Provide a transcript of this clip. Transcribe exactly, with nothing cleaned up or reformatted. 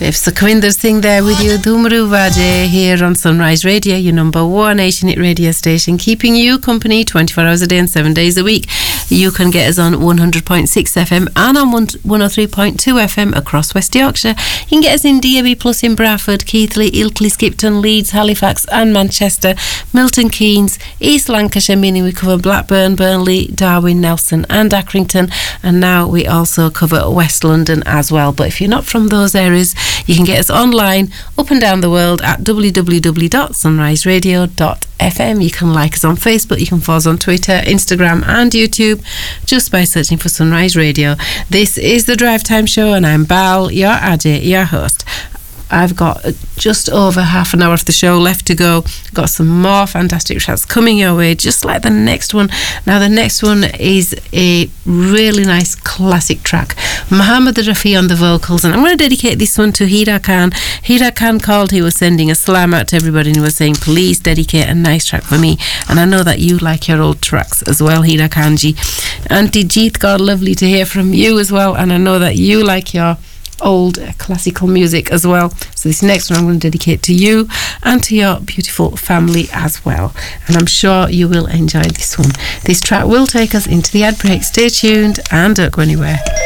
If Sukhwinder Singh there with you, Dhumru Vaje here on Sunrise Radio, your number one Asian hit radio station, keeping you company twenty-four hours a day and seven days a week. You can get us on one hundred point six F M and on one oh three point two F M across West Yorkshire. You can get us in D A B Plus in Bradford, Keighley, Ilkley, Skipton, Leeds, Halifax and Manchester, Milton Keynes, East Lancashire, meaning we cover Blackburn, Burnley, Darwin, Nelson and Accrington, and now we also cover West London as well. But if you're not from those areas, you can get us online up and down the world at w w w dot sunrise radio dot f m. You can like us on Facebook, you can follow us on Twitter, Instagram and YouTube just by searching for Sunrise Radio. This is the Drive Time Show and I'm Bal, your Ajay, your host. I've got just over half an hour of the show left to go. Got some more fantastic tracks coming your way, just like the next one. Now, the next one is a really nice classic track. Muhammad Rafi on the vocals, and I'm going to dedicate this one to Hira Khan. Hira Khan called, he was sending a slam out to everybody and he was saying, please dedicate a nice track for me. And I know that you like your old tracks as well, Hira Khanji. Auntie Jeet, God, lovely to hear from you as well. And I know that you like your old uh, classical music as well. So this next one I'm going to dedicate to you and to your beautiful family as well. And I'm sure you will enjoy this one. This track will take us into the ad break. Stay tuned and don't go anywhere.